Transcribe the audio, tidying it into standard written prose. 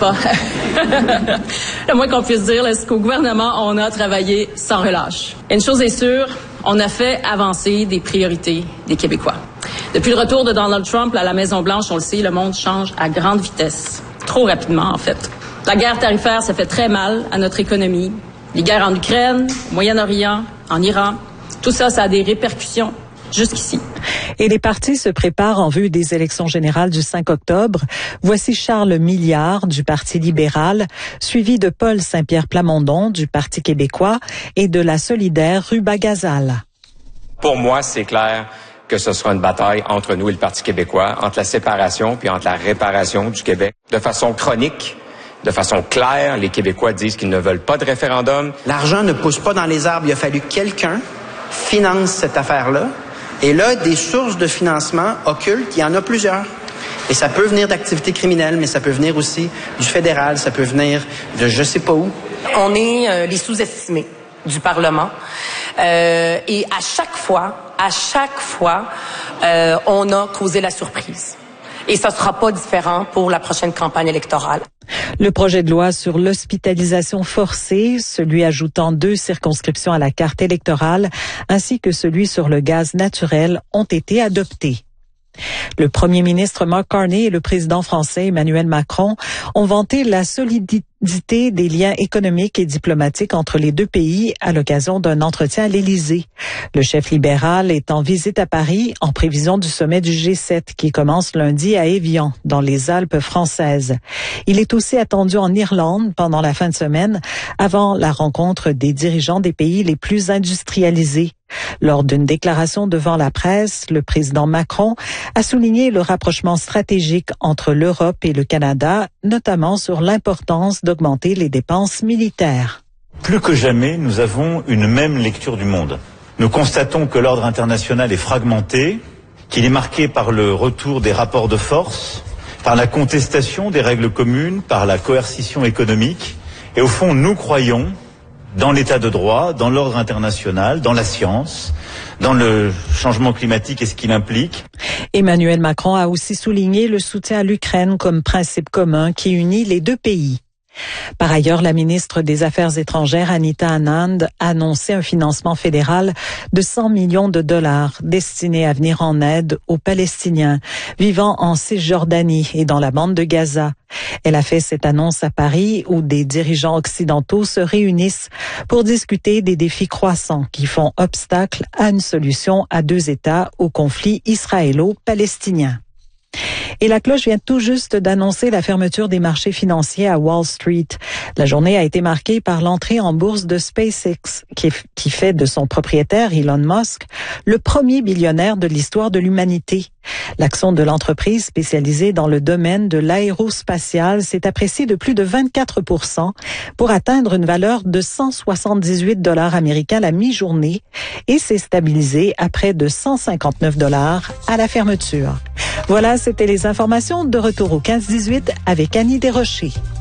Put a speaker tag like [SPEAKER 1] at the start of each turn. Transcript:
[SPEAKER 1] pas? Le moins qu'on puisse dire, c'est qu'au gouvernement, on a travaillé sans relâche. Une chose est sûre, on a fait avancer des priorités des Québécois. Depuis le retour de Donald Trump à la Maison-Blanche, on le sait, le monde change à grande vitesse. Trop rapidement, en fait. La guerre tarifaire, ça fait très mal à notre économie. Les guerres en Ukraine, au Moyen-Orient, en Iran, tout ça, ça a des répercussions jusqu'ici.
[SPEAKER 2] Et les partis se préparent en vue des élections générales du 5 octobre. Voici Charles Milliard du Parti libéral, suivi de Paul Saint-Pierre Plamondon du Parti québécois et de la solidaire Ruba Gazal.
[SPEAKER 3] Pour moi, c'est clair que ce sera une bataille entre nous et le Parti québécois, entre la séparation puis entre la réparation du Québec. De façon chronique, de façon claire, les Québécois disent qu'ils ne veulent pas de référendum.
[SPEAKER 4] L'argent ne pousse pas dans les arbres. Il a fallu que quelqu'un finance cette affaire-là. Et là, des sources de financement occultes, il y en a plusieurs. Et ça peut venir d'activités criminelles, mais ça peut venir aussi du fédéral, ça peut venir de je sais pas où.
[SPEAKER 5] On est les sous-estimés du Parlement. Et à chaque fois, on a causé la surprise. Et ça sera pas différent pour la prochaine campagne électorale.
[SPEAKER 2] Le projet de loi sur l'hospitalisation forcée, celui ajoutant 2 circonscriptions à la carte électorale, ainsi que celui sur le gaz naturel ont été adoptés. Le premier ministre Mark Carney et le président français Emmanuel Macron ont vanté la solidité des liens économiques et diplomatiques entre les deux pays à l'occasion d'un entretien à l'Élysée. Le chef libéral est en visite à Paris en prévision du sommet du G7 qui commence lundi à Évian, dans les Alpes françaises. Il est aussi attendu en Irlande pendant la fin de semaine, avant la rencontre des dirigeants des pays les plus industrialisés. Lors d'une déclaration devant la presse, le président Macron a souligné le rapprochement stratégique entre l'Europe et le Canada, notamment sur l'importance d'augmenter les dépenses militaires.
[SPEAKER 6] Plus que jamais, nous avons une même lecture du monde. Nous constatons que l'ordre international est fragmenté, qu'il est marqué par le retour des rapports de force, par la contestation des règles communes, par la coercition économique. Et au fond, nous croyons dans l'état de droit, dans l'ordre international, dans la science, dans le changement climatique et ce qu'il implique.
[SPEAKER 2] Emmanuel Macron a aussi souligné le soutien à l'Ukraine comme principe commun qui unit les deux pays. Par ailleurs, la ministre des Affaires étrangères, Anita Anand, a annoncé un financement fédéral de 100 millions de dollars destiné à venir en aide aux Palestiniens vivant en Cisjordanie et dans la bande de Gaza. Elle a fait cette annonce à Paris où des dirigeants occidentaux se réunissent pour discuter des défis croissants qui font obstacle à une solution à 2 États au conflit israélo-palestinien. Et la cloche vient tout juste d'annoncer la fermeture des marchés financiers à Wall Street. La journée a été marquée par l'entrée en bourse de SpaceX, qui fait de son propriétaire Elon Musk le premier billionnaire de l'histoire de l'humanité. L'action de l'entreprise spécialisée dans le domaine de l'aérospatial s'est appréciée de plus de 24% pour atteindre une valeur de 178 $ américains la mi-journée et s'est stabilisée à près de 159 $ à la fermeture. Voilà, c'était les informations. De retour au 15-18 avec Annie Desrochers.